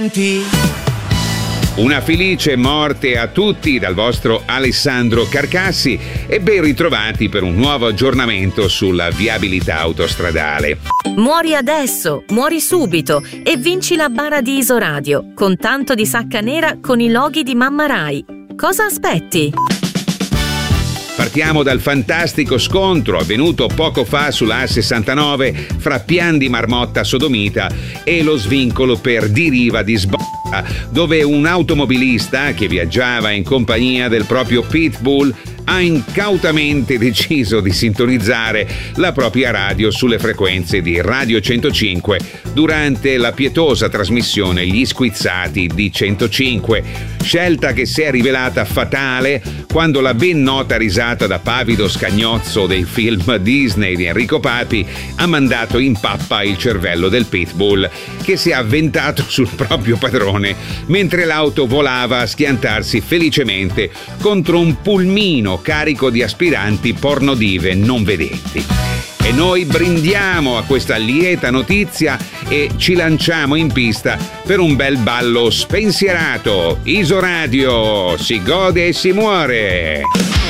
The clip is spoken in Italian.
Una felice morte a tutti dal vostro Alessandro Carcassi e ben ritrovati per un nuovo aggiornamento sulla viabilità autostradale. Muori adesso, muori subito e vinci la bara di Isoradio con tanto di sacca nera con i loghi di Mamma Rai. Cosa aspetti? Partiamo dal fantastico scontro avvenuto poco fa sulla A69 fra Pian di Marmotta Sodomita e lo svincolo per Di Riva di Sbotta, dove un automobilista che viaggiava in compagnia del proprio Pitbull ha incautamente deciso di sintonizzare la propria radio sulle frequenze di Radio 105 durante la pietosa trasmissione Gli Squizzati di 105, scelta che si è rivelata fatale quando la ben nota risata da pavido scagnozzo dei film Disney di Enrico Papi ha mandato in pappa il cervello del Pitbull, che si è avventato sul proprio padrone mentre l'auto volava a schiantarsi felicemente contro un pulmino carico di aspiranti pornodive non vedenti. E noi brindiamo a questa lieta notizia e ci lanciamo in pista per un bel ballo spensierato. Isoradio, si gode e si muore!